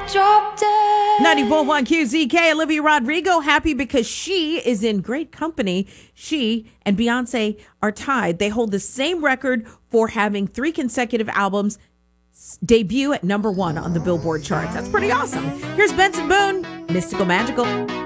Drop dead. 94.1 QZK, Olivia Rodrigo, happy because she is in great company. She and Beyonce are tied. They hold the same record for having 3 consecutive albums debut at #1 on the Billboard charts. That's pretty awesome. Here's Benson Boone, Mystical Magical.